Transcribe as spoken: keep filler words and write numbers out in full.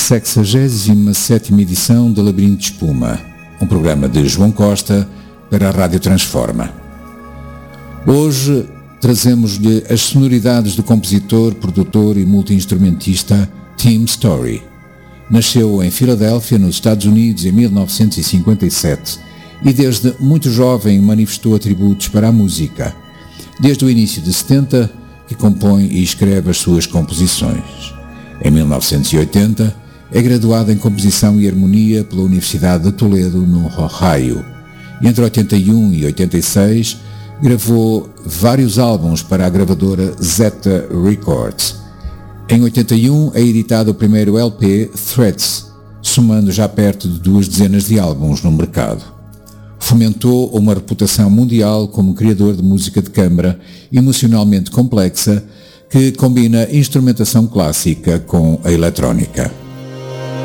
sexagésima sétima edição de Labirinto de Espuma, um programa de João Costa para a Rádio Transforma. Hoje trazemos-lhe as sonoridades do compositor, produtor e multi-instrumentista Tim Story. Nasceu em Filadélfia, nos Estados Unidos, em mil novecentos e cinquenta e sete e desde muito jovem manifestou atributos para a música. Desde o início de setenta, que compõe e escreve as suas composições. Em mil novecentos e oitenta, é graduado em Composição e Harmonia pela Universidade de Toledo, no Ohio. E entre oitenta e um e oitenta e seis, gravou vários álbuns para a gravadora Zeta Records. Em oitenta e um é editado o primeiro L P, Threats, somando já perto de duas dezenas de álbuns no mercado. Fomentou uma reputação mundial como criador de música de câmara emocionalmente complexa que combina instrumentação clássica com a eletrónica.